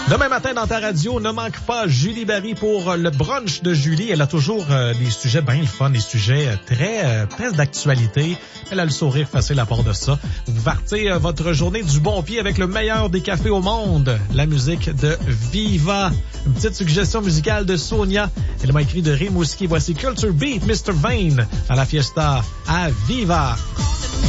Demain matin, dans ta radio, ne manque pas Julie Barry pour le brunch de Julie. Elle a toujours des sujets bien le fun, des sujets très d'actualité. Elle a le sourire facile à part de ça. Vous partez votre journée du bon pied avec le meilleur des cafés au monde, la musique de Viva. Une petite suggestion musicale de Sonia. Elle m'a écrit de Rimouski. Voici Culture Beat, Mr. Vane, dans la fiesta à Viva.